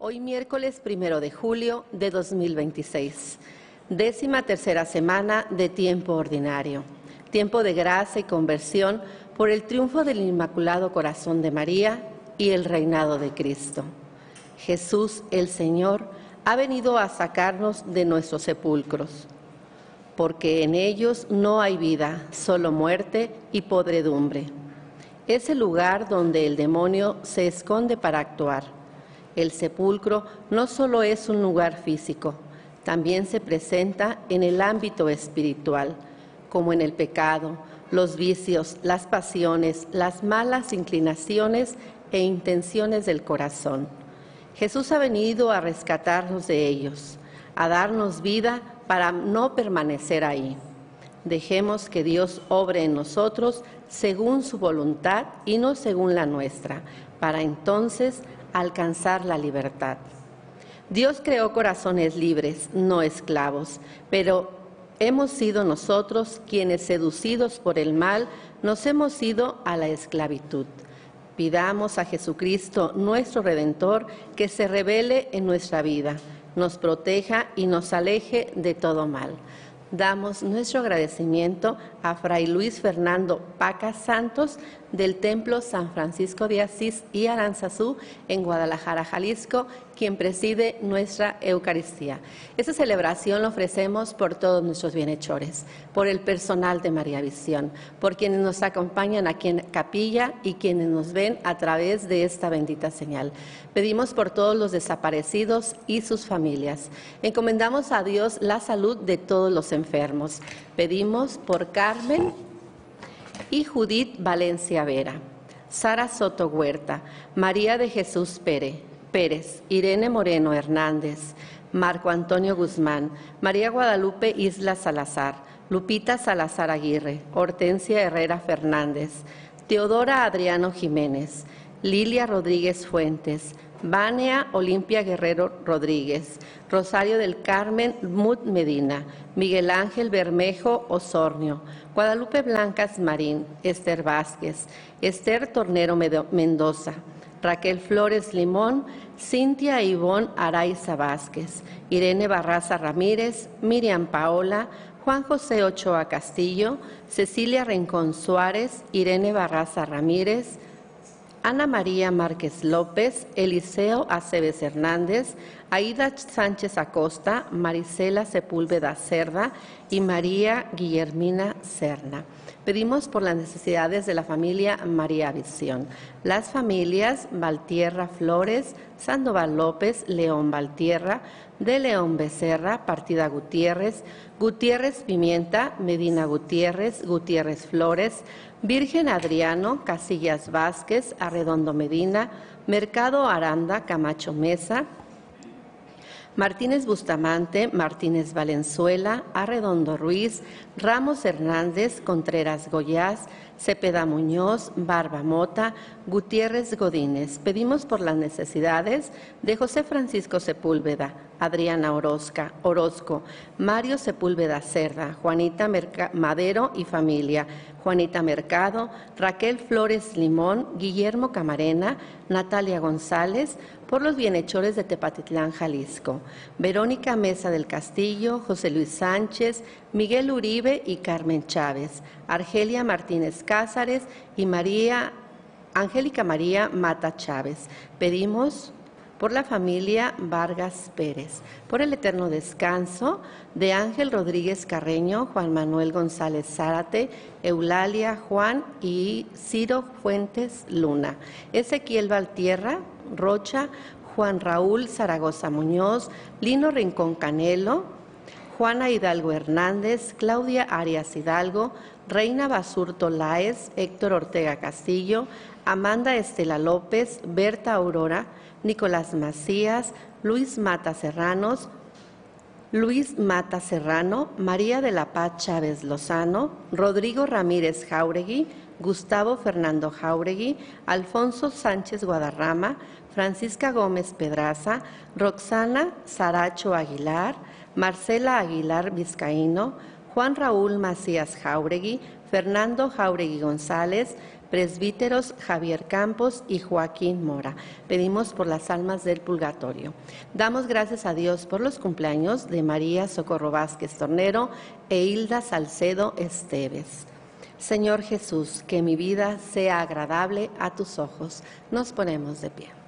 Hoy miércoles 1 de julio de 2026, 13ª semana de tiempo ordinario, tiempo de gracia y conversión por el triunfo del Inmaculado Corazón de María y el reinado de Cristo. Jesús, el Señor, ha venido a sacarnos de nuestros sepulcros, porque en ellos no hay vida, solo muerte y podredumbre. Es el lugar donde el demonio se esconde para actuar. El sepulcro no solo es un lugar físico, también se presenta en el ámbito espiritual, como en el pecado, los vicios, las pasiones, las malas inclinaciones e intenciones del corazón. Jesús ha venido a rescatarnos de ellos, a darnos vida para no permanecer ahí. Dejemos que Dios obre en nosotros según su voluntad y no según la nuestra, para entonces alcanzar la libertad. Dios creó corazones libres, no esclavos, pero hemos sido nosotros quienes, seducidos por el mal, nos hemos ido a la esclavitud. Pidamos a Jesucristo, nuestro Redentor, que se revele en nuestra vida, nos proteja y nos aleje de todo mal. Damos nuestro agradecimiento a Fray Luis Fernando Paca Santos del Templo San Francisco de Asís y Aranzazú en Guadalajara, Jalisco, quien preside nuestra Eucaristía. Esta celebración la ofrecemos por todos nuestros bienhechores, por el personal de María Visión, por quienes nos acompañan aquí en capilla y quienes nos ven a través de esta bendita señal. Pedimos por todos los desaparecidos y sus familias. Encomendamos a Dios la salud de todos los enfermos. Pedimos por Carmen y Judith Valencia Vera, Sara Soto Huerta, María de Jesús Pérez, Irene Moreno Hernández, Marco Antonio Guzmán, María Guadalupe Isla Salazar, Lupita Salazar Aguirre, Hortensia Herrera Fernández, Teodora Adriano Jiménez, Lilia Rodríguez Fuentes, Vania Olimpia Guerrero Rodríguez, Rosario del Carmen Mut Medina, Miguel Ángel Bermejo Osornio, Guadalupe Blancas Marín, Esther Vázquez, Esther Tornero Mendoza, Raquel Flores Limón, Cintia Ivonne Araiza Vázquez, Irene Barraza Ramírez, Miriam Paola, Juan José Ochoa Castillo, Cecilia Rincón Suárez, Irene Barraza Ramírez, Ana María Márquez López, Eliseo Aceves Hernández, Aida Sánchez Acosta, Marisela Sepúlveda Cerda y María Guillermina Serna. Pedimos por las necesidades de la familia María Visión. Las familias Valtierra Flores, Sandoval López, León Valtierra, de León Becerra, Partida Gutiérrez, Gutiérrez Pimienta, Medina Gutiérrez, Gutiérrez Flores, Virgen Adriano, Casillas Vázquez, Arredondo Medina, Mercado Aranda, Camacho Mesa, Martínez Bustamante, Martínez Valenzuela, Arredondo Ruiz, Ramos Hernández, Contreras Goyás, Cepeda Muñoz, Barba Mota, Gutiérrez Godínez. Pedimos por las necesidades de José Francisco Sepúlveda, Adriana Orozco, Mario Sepúlveda Cerda, Juanita Madero y familia, Juanita Mercado, Raquel Flores Limón, Guillermo Camarena, Natalia González, por los bienhechores de Tepatitlán, Jalisco, Verónica Mesa del Castillo, José Luis Sánchez, Miguel Uribe y Carmen Chávez, Argelia Martínez Cázares y Angélica María Mata Chávez. Pedimos por la familia Vargas Pérez, por el eterno descanso de Ángel Rodríguez Carreño, Juan Manuel González Zárate, Eulalia Juan y Ciro Fuentes Luna, Ezequiel Valtierra Rocha, Juan Raúl Zaragoza Muñoz, Lino Rincón Canelo, Juana Hidalgo Hernández, Claudia Arias Hidalgo, Reina Basurto Láez, Héctor Ortega Castillo, Amanda Estela López, Berta Aurora, Nicolás Macías, Luis Mata Serrano, María de la Paz Chávez Lozano, Rodrigo Ramírez Jáuregui, Gustavo Fernando Jáuregui, Alfonso Sánchez Guadarrama, Francisca Gómez Pedraza, Roxana Saracho Aguilar, Marcela Aguilar Vizcaíno, Juan Raúl Macías Jáuregui, Fernando Jáuregui González, presbíteros Javier Campos y Joaquín Mora. Pedimos por las almas del purgatorio. Damos gracias a Dios por los cumpleaños de María Socorro Vázquez Tornero e Hilda Salcedo Esteves. Señor Jesús, que mi vida sea agradable a tus ojos. Nos ponemos de pie.